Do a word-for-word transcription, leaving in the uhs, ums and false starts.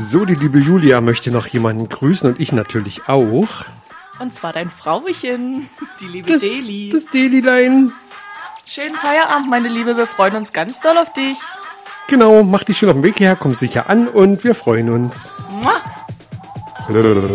So, die liebe Julia möchte noch jemanden grüßen und ich natürlich auch. Und zwar dein Frauchen, die liebe Das, Deli. das Delilein. Schönen Feierabend, meine Liebe, wir freuen uns ganz doll auf dich. Genau, mach dich schön auf den Weg her, komm sicher an und wir freuen uns. Mua.